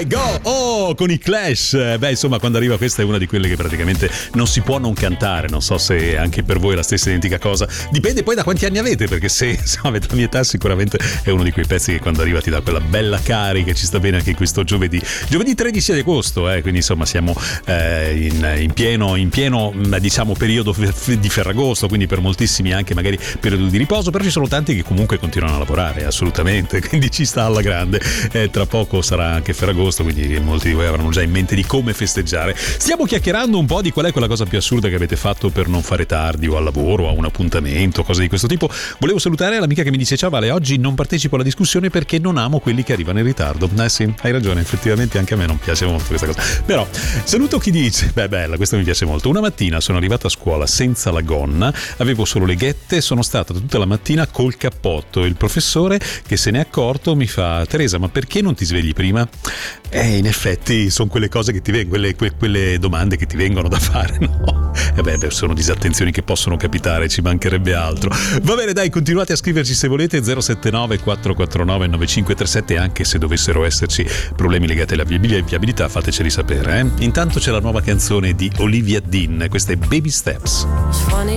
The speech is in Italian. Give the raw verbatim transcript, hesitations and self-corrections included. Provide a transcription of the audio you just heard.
I Go Oh con i Clash. Beh, insomma, quando arriva questa è una di quelle che praticamente non si può non cantare. Non so se anche per voi è la stessa identica cosa. Dipende poi da quanti anni avete, perché se, se avete la mia età sicuramente è uno di quei pezzi che quando arriva ti dà quella bella carica. Ci sta bene anche questo giovedì giovedì tredici di agosto, eh, quindi insomma siamo eh, in, in pieno in pieno diciamo periodo di Ferragosto, quindi per moltissimi anche magari periodo di riposo, però ci sono tanti che comunque continuano a lavorare assolutamente, quindi ci sta alla grande. Eh, tra poco sarà anche Ferragosto, quindi molti di voi avranno già in mente di come festeggiare. Stiamo chiacchierando un po' di qual è quella cosa più assurda che avete fatto per non fare tardi o al lavoro, a un appuntamento, cose di questo tipo. Volevo salutare l'amica che mi dice: ciao Vale, oggi non partecipo alla discussione perché non amo quelli che arrivano in ritardo. Eh sì, hai ragione, effettivamente anche a me non piace molto questa cosa. Però saluto chi dice: beh, bella, questa mi piace molto. Una mattina sono arrivata a scuola senza la gonna, avevo solo le ghette, sono stata tutta la mattina col cappotto. Il professore, che se n'è accorto, mi fa: Teresa, ma perché non ti svegli prima? Eh, in effetti sono quelle cose che ti vengono, quelle, que, quelle domande che ti vengono da fare, no? E beh, beh, sono disattenzioni che possono capitare, ci mancherebbe altro. Va bene, dai, continuate a scriverci se volete. Zero sette nove quattro quattro nove nove cinque tre sette, anche se dovessero esserci problemi legati alla viabilità, fateceli sapere, eh? Intanto c'è la nuova canzone di Olivia Dean, questa è Baby Steps.